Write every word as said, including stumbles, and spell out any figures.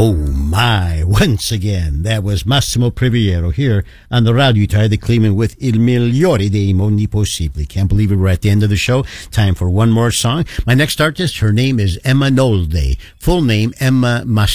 Oh my, once again, that was Massimo Priviero here on the Radio Italia de Cleveland with Il Migliore dei Mondi Possibili. Can't believe it, we're at the end of the show. Time for one more song. My next artist, her name is Emma Nolde. Full name, Emma Mas